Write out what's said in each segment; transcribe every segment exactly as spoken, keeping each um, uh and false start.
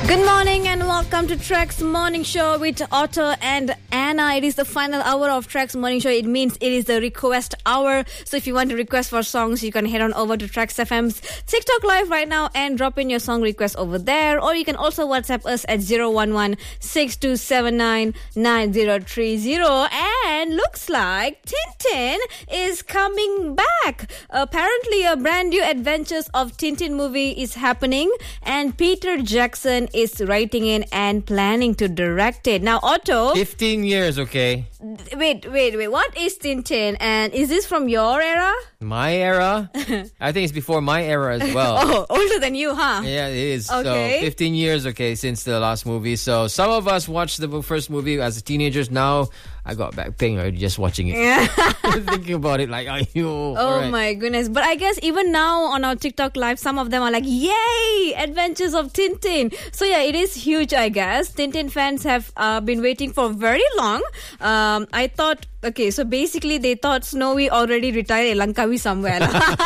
Good morning and welcome to Trax Morning Show with Otto and Anna. It is the final hour of Trax Morning Show. It means it is the request hour. So if you want to request for songs, you can head on over to Trax F M's TikTok Live right now and drop in your song request over there. Or you can also WhatsApp us at zero one one six two seven nine nine zero three zero. And looks like Tintin is coming back. Apparently, a brand new Adventures of Tintin movie is happening, and Peter Jackson is writing it and planning to direct it. Now, Otto... fifteen years, okay? Wait, wait, wait. What is Tintin? And is this from your era? My era? I think it's before my era as well. Oh, older than you, huh? Yeah, it is. Okay. So, fifteen years, okay, since the last movie. So, some of us watched the first movie as teenagers. Now, I got back pain already just watching it. Yeah. Thinking about it, like, ayo. Oh right. my goodness. But I guess even now on our TikTok Live, some of them are like, yay, Adventures of Tintin. So yeah, it is huge, I guess. Tintin fans have uh, been waiting for very long. Um, I thought, okay, so basically they thought Snowy already retired at Langkawi somewhere.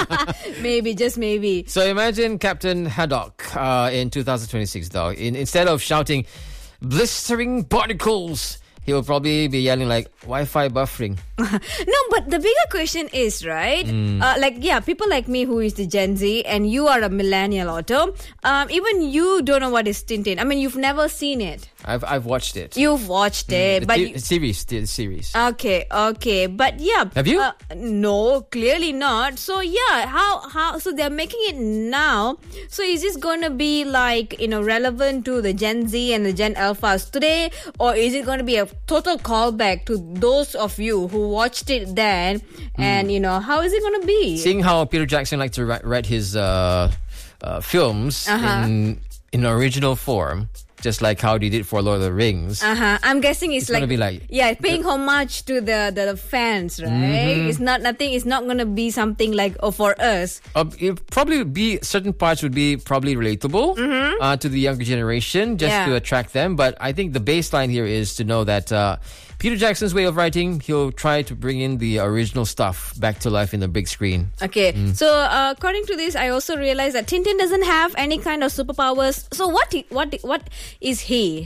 Maybe, just maybe. So imagine Captain Haddock uh, in two thousand twenty-six, though. In, instead of shouting, blistering particles, he will probably be yelling like, Wi-Fi buffering. No, but the bigger question is, right? Mm. Uh, like, yeah, people like me who is the Gen Z and you are a millennial, Otto. Um, even you don't know what is Tintin. I mean, you've never seen it. I've I've watched it. You've watched mm. it, the but t- you... series, the series. Okay, okay, but yeah. Have you? Uh, no, clearly not. So yeah, how how? So they're making it now. So is this going to be like, you know, relevant to the Gen Z and the Gen Alphas today, or is it going to be a total callback to those of you who watched it then? And mm. you know, how is it going to be? Seeing how Peter Jackson likes to write, write his uh, uh, films uh-huh. in in original form. Just like how they did for Lord of the Rings. Uh-huh. I'm guessing it's, it's like, gonna be like... Yeah, paying homage to the, the, the fans, right? Mm-hmm. It's not nothing. It's not going to be something like, oh, for us. Uh, it probably be... Certain parts would be probably relatable mm-hmm. uh, to the younger generation, just yeah. to attract them. But I think the baseline here is to know that... Uh, Peter Jackson's way of writing, he'll try to bring in the original stuff back to life in the big screen. Okay, mm. so uh, according to this, I also realized that Tintin doesn't have any kind of superpowers. So what he, what what is he?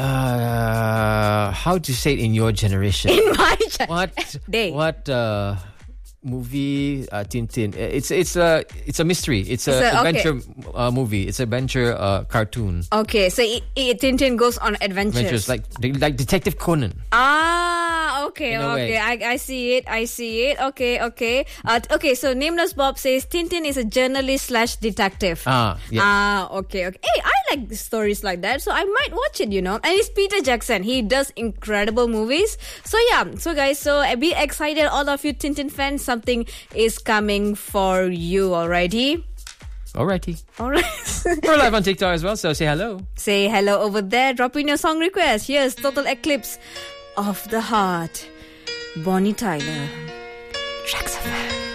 Uh, how to say it in your generation? In my generation. What? Day. What? Uh, movie uh, Tintin. It's it's a it's a mystery. It's an adventure okay. uh, movie. It's an adventure uh, cartoon. Okay, so it, it, Tintin goes on adventures. Adventures like like Detective Conan. Ah, okay, okay. I, I see it. I see it. Okay, okay. Uh, okay, so Nameless Bob says Tintin is a journalist slash detective. Ah, yeah. Ah, okay, okay. Hey, I like stories like that, so I might watch it, you know. And it's Peter Jackson. He does incredible movies. So yeah, so guys, so be excited, all of you Tintin fans. Something is coming for you, alrighty? Alrighty. Alright. We're live on TikTok as well, so say hello. Say hello over there. Drop in your song request. Here's Total Eclipse of the Heart. Bonnie Tyler. Trax F M.